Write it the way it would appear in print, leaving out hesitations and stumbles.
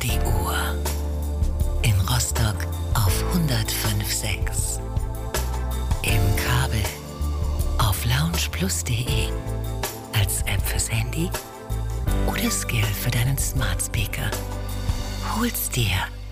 die Uhr. In Rostock auf 105.6. Im Kabel auf loungeplus.de. Als App fürs Handy oder Skill für deinen Smart Speaker. Hol's dir